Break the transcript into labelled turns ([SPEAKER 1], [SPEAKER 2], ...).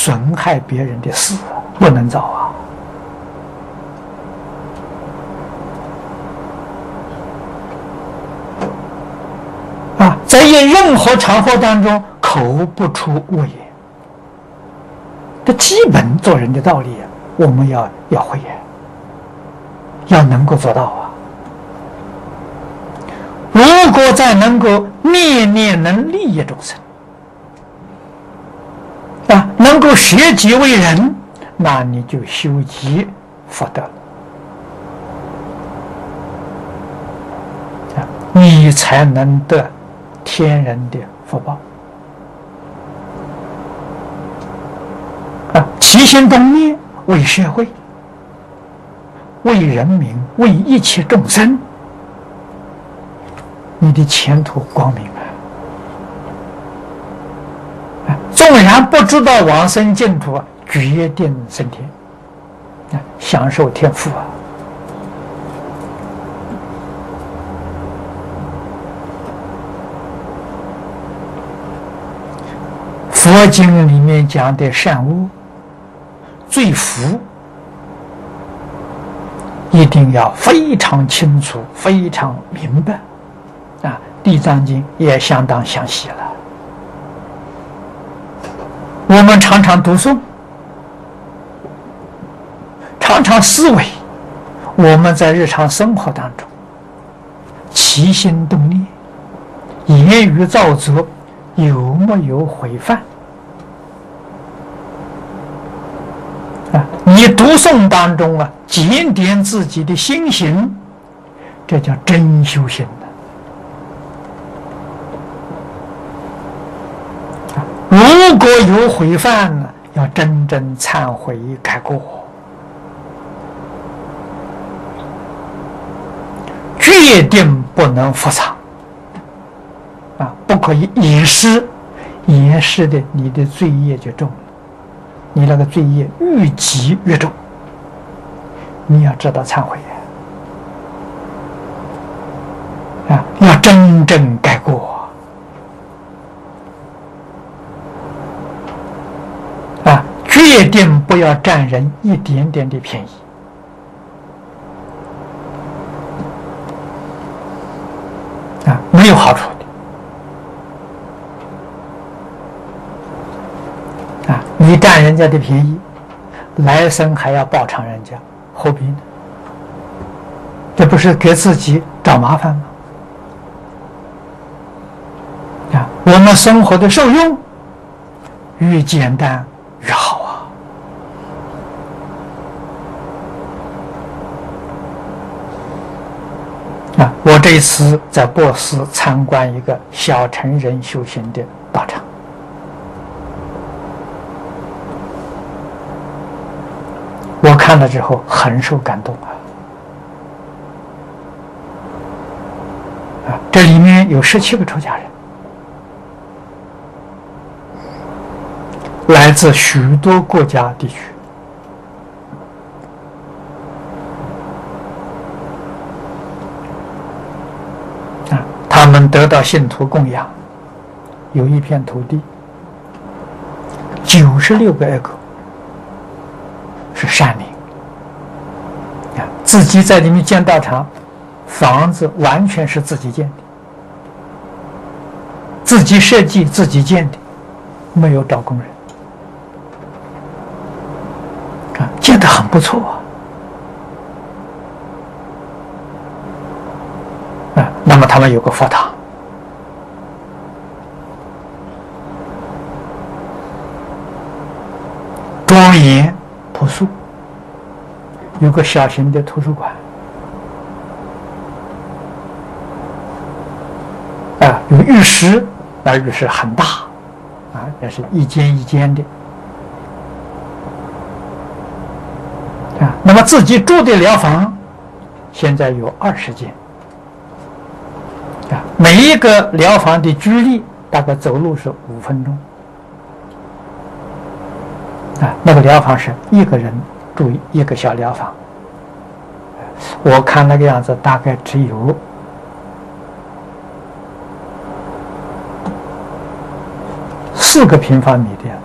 [SPEAKER 1] 损害别人的事，不能造在任何场合当中，口不出恶言，这基本做人的道理我们要会要能够做到如果再能够念念能利益众生能够舍己为人，那你就修集福德了你才能得天人的福报起心动念为社会、为人民、为一切众生，你的前途光明纵然不知道往生净土决定升天享受天福佛经里面讲的善恶罪福一定要非常清楚非常明白地藏经也相当详细了我们常常读诵常常思维我们在日常生活当中起心动念言语造作有没有毁犯你读诵当中检点自己的心行，这叫真修行如果有毁犯要真正忏悔改过决定不能复藏不可以掩饰的你的罪业就重了你那个罪业愈积越重你要知道忏悔要真正改过决定不要占人一点点的便宜没有好处的你占人家的便宜来生还要报偿人家何必呢这不是给自己找麻烦吗我们生活的受用越简单越好我这一次在波斯参观一个小乘人修行的道场我看了之后很受感动这里面有17个出家人来自许多国家地区他们得到信徒供养有一片土地96个acre是山林自己在里面建道场房子完全是自己建的自己设计自己建的没有找工人建得很不错那么他们有个佛堂庄严朴素有个小型的图书馆有浴室浴室很大也是一间一间的那么自己住的疗房现在有20间每一个疗房的距离大概走路是5分钟那个疗房是一个人住一个小疗房我看那个样子大概只有4个平方米的样